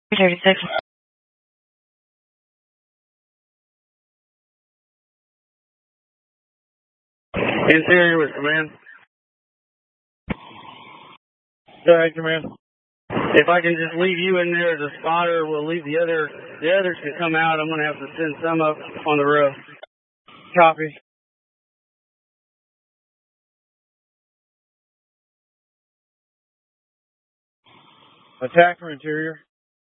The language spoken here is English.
36. Interior with command. Go ahead, command. If I can just leave you in there as a spotter, we'll leave the others can come out. I'm going to have to send some up on the roof. Copy. Attacker interior.